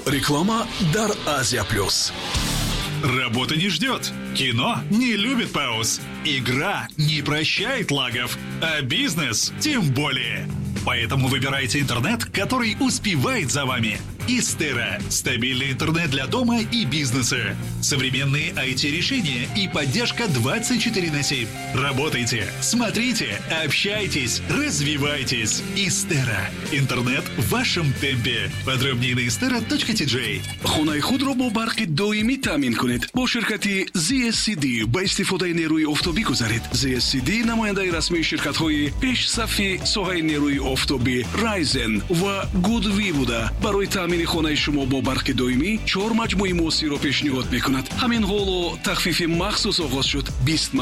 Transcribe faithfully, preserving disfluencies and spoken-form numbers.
Реклама «Дар Азия Плюс». Работа не ждет. Кино не любит пауз. Игра не прощает лагов. А бизнес тем более. Поэтому выбирайте интернет, который успевает за вами. Истера. Стабильный интернет для дома и бизнеса. Современные ай ти-решения и поддержка двадцать четыре на семь. Работайте, смотрите, общайтесь, развивайтесь. Истера. Интернет в вашем темпе. Подробнее на истера точка ти джей. خونه خود را با برق دائمی تامین کنید. با شرکت زی اس سی دی با استفاده نیروی آفتابی گذارید. زی اس سی دی نماینده رسمی شرکت‌های پیش‌صف ساحه نیروی آفتابی رایزن و گودوی بوده. برای تامین خانه شما با برق دائمی چهار مجموعه موثر را پیشنهاد می‌کند. همین حال تخفیف مخصوص آغاز شد. بیست